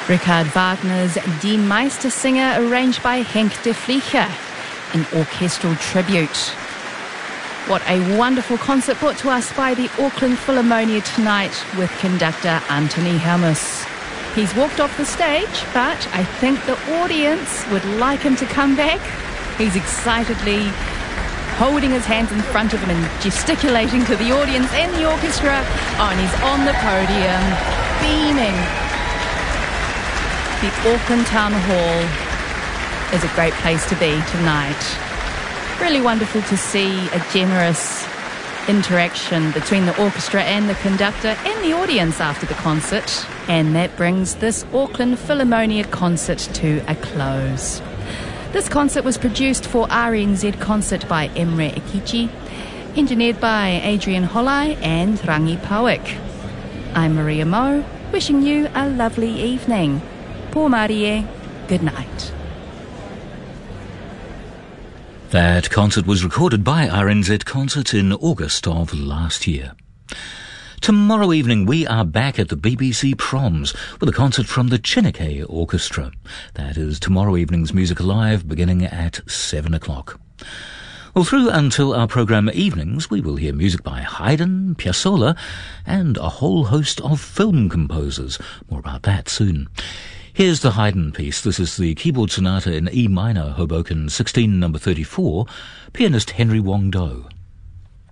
Richard Wagner's Die Meistersinger, arranged by Henk de Vlieger, an orchestral tribute. What a wonderful concert brought to us by the Auckland Philharmonia tonight with conductor Anthony Helmus. He's walked off the stage, but I think the audience would like him to come back. He's excitedly holding his hands in front of him and gesticulating to the audience and the orchestra. Oh, and he's on the podium, beaming. The Auckland Town Hall is a great place to be tonight. Really wonderful to see a generous interaction between the orchestra and the conductor and the audience after the concert. And that brings this Auckland Philharmonia concert to a close. This concert was produced for RNZ Concert by Emre Ekichi, engineered by Adrian Hollai and Rangi Pauik. I'm Maria Moe, wishing you a lovely evening. Pō Marie, good night. That concert was recorded by RNZ Concert in August of last year. Tomorrow evening we are back at the BBC Proms with a concert from the Chineke Orchestra. That is tomorrow evening's Music Alive, beginning at 7 o'clock. Well, through until our programme evenings, we will hear music by Haydn, Piazzolla, and a whole host of film composers. More about that soon. Here's the Haydn piece. This is the keyboard sonata in E minor, Hoboken 16, number 34, pianist Henry Wong Do.